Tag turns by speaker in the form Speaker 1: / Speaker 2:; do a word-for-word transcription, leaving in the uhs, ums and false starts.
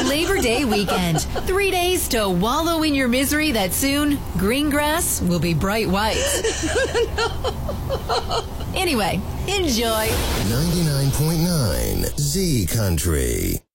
Speaker 1: Labor Day weekend. Three days to wallow in your misery that soon green grass will be bright white. Anyway, enjoy.
Speaker 2: ninety-nine point nine Z Country.